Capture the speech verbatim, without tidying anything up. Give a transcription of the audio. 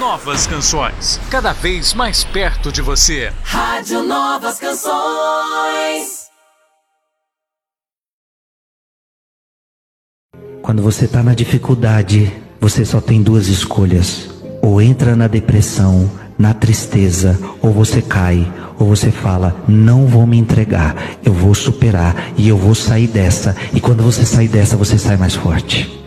Novas Canções, cada vez mais perto de você. Rádio Novas Canções. Quando você está na dificuldade, você só tem duas escolhas: ou entra na depressão, na tristeza, ou você cai, ou você fala, não vou me entregar, eu vou superar e eu vou sair dessa. E quando você sair dessa, você sai mais forte.